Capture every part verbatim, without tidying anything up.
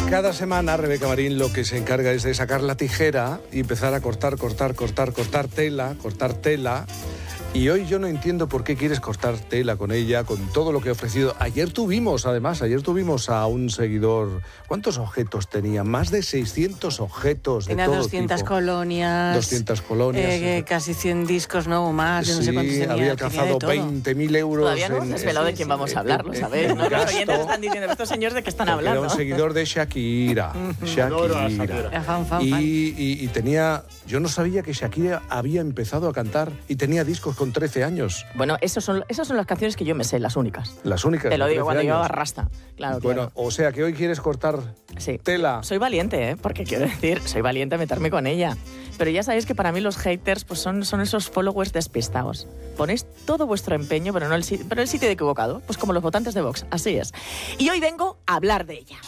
Cada semana Rebeca Marín lo que se encarga es de sacar la tijera y empezar a cortar, cortar, cortar, cortar tela, cortar tela. Y hoy yo no entiendo por qué quieres cortar tela con ella, con todo lo que ha ofrecido. Ayer tuvimos, además, ayer tuvimos a un seguidor. ¿Cuántos objetos tenía? Más de seiscientos objetos de tenía todo doscientas tipo. colonias. doscientas colonias. Eh, sí. Casi cien discos, no, o más. Yo no sí, sé cuántos tenía. Había alcanzado veinte mil euros. Todavía no hemos desvelado de quién vamos a hablar, ¿lo sabéis? ¿No? Los oyentes están diciendo, estos señores de qué están hablando. Era un seguidor de Shakira. Shakira. Shakira. Fan, fan, y, fan. y, y tenía... Yo no sabía que Shakira había empezado a cantar y tenía discos con trece años. Bueno, esos son, esas son las canciones que yo me sé, las únicas. Las únicas. Te lo digo, cuando años. llevaba rasta. Claro, Bueno, claro. o sea que hoy quieres cortar sí. tela. Soy valiente, ¿eh? Porque quiero decir, soy valiente a meterme con ella. Pero ya sabéis que para mí los haters pues son, son esos followers despistados. Ponéis todo vuestro empeño, pero no el, pero el sitio equivocado. Pues como los votantes de Vox, así es. Y hoy vengo a hablar de ella.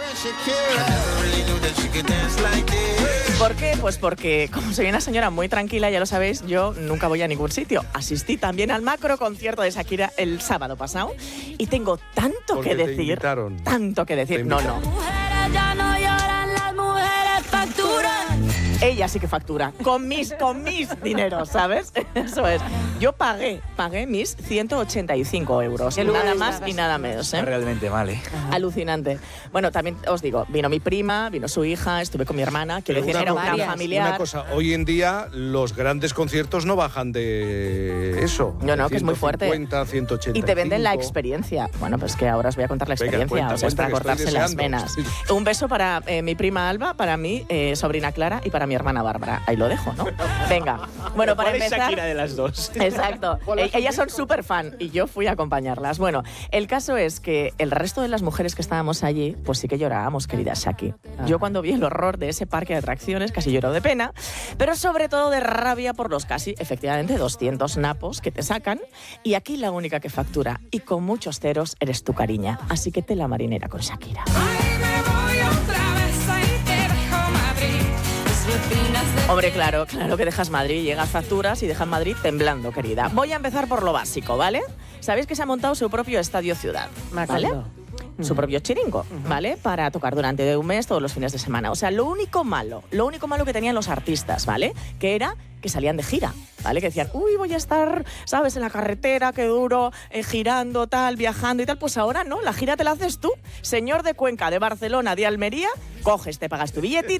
¿Por qué? Pues porque, como soy una señora muy tranquila, ya lo sabéis, yo nunca voy a ningún sitio. Asistí también al macro concierto de Shakira el sábado pasado y tengo tanto Porque que te decir. invitaron. Tanto que decir. Te No, no. Mujeres ya no lloran, las mujeres facturan. Ella sí que factura, con mis, con mis dineros, ¿sabes? Eso es. Yo pagué, pagué mis ciento ochenta y cinco euros, ¿Qué nada lugares más vas? y nada menos, ¿eh? Realmente mal, ¿eh? Alucinante. Bueno, también os digo, vino mi prima, vino su hija, estuve con mi hermana, quiero Pero decir, una era un cosa- gran familiar. Una cosa, hoy en día los grandes conciertos no bajan de eso. No, no, que es muy fuerte. ciento cincuenta, ciento ochenta y Y te venden la cinco. experiencia. Bueno, pues que ahora os voy a contar la Venga, experiencia, cuenta, o sea, es cuenta, para que estoy cortarse las deseando. venas. Un beso para eh, mi prima Alba, para mi eh, sobrina Clara y para mi hermana Bárbara. Ahí lo dejo, ¿no? Venga. Bueno, para ¿Cuál es empezar... Shakira de las dos? Exacto. E- Ellas son súper fan y yo fui a acompañarlas. Bueno, el caso es que el resto de las mujeres que estábamos allí, pues sí que llorábamos, querida Shaki. Yo cuando vi el horror de ese parque de atracciones casi lloro de pena, pero sobre todo de rabia por los casi, efectivamente, doscientos napos que te sacan. Y aquí la única que factura, y con muchos ceros, eres tu cariña. Así que tela marinera con Shakira. Hombre, claro, claro que dejas Madrid, llegas facturas y dejas Madrid temblando, querida. Voy a empezar por lo básico, ¿vale? Sabéis que se ha montado su propio estadio ciudad, Me ¿vale? acuerdo. Su propio chiringo, ¿vale? Para tocar durante un mes todos los fines de semana. O sea, lo único malo, lo único malo que tenían los artistas, ¿vale? Que era que salían de gira, ¿vale? Que decían, uy, voy a estar, ¿sabes? En la carretera, qué duro, eh, girando, tal, viajando y tal. Pues ahora no, la gira te la haces tú. Señor de Cuenca, de Barcelona, de Almería, coges, te pagas tu billetito